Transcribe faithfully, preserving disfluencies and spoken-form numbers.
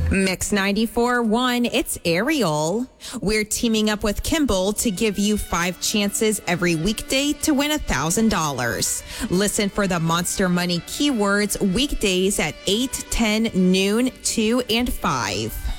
Mix ninety-four point one, it's Ariel. We're teaming up with Kimball to give you five chances every weekday to win one thousand dollars. Listen for the Monster Money keywords weekdays at eight, ten, noon, two, and five.